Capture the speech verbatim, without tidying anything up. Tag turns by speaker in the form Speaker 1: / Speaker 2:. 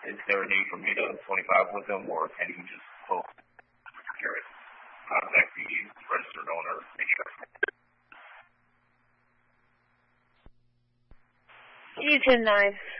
Speaker 1: Is there a need for me to twenty-five with him, or can he just post security? Contact the registered owner.
Speaker 2: U ten nine.